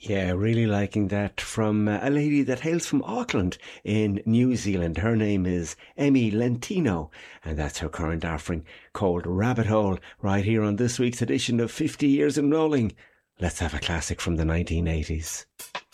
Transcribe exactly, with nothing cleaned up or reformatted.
Yeah, really liking that from uh, a lady that hails from Auckland in New Zealand. Her name is Emmy Lentino, and that's her current offering called Rabbit Hole, right here on this week's edition of fifty Years in Rolling. Let's have a classic from the nineteen eighties.